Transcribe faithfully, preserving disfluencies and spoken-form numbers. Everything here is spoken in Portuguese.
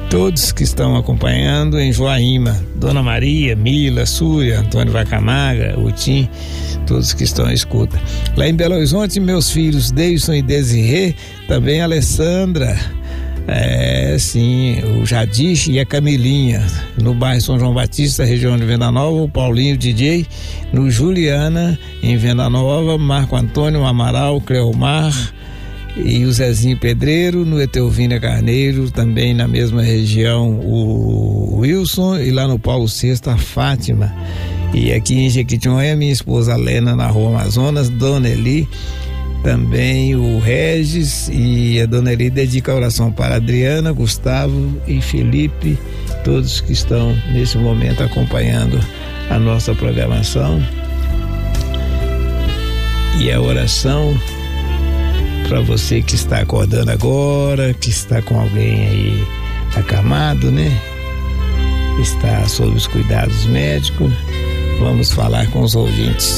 todos que estão acompanhando em Joaíma, Dona Maria, Mila, Súria, Antônio Vacamaga, Utim, todos que estão à escuta. Lá em Belo Horizonte, meus filhos Deilson e Desirê, também a Alessandra, é, sim, o Jadish e a Camilinha, no bairro São João Batista, região de Venda Nova, o Paulinho D J, no Juliana, em Venda Nova, Marco Antônio Amaral, Cleomar e o Zezinho Pedreiro, no Etelvina Carneiro, também na mesma região, o Wilson, e lá no Paulo sexto, a Fátima. E aqui em Jequitinhonha, minha esposa Lena, na Rua Amazonas, Dona Eli, também o Regis, e a Dona Eli dedica a oração para Adriana, Gustavo e Felipe, todos que estão nesse momento acompanhando a nossa programação. E a oração para você que está acordando agora, que está com alguém aí acamado, né? Está sob os cuidados médicos. Vamos falar com os ouvintes.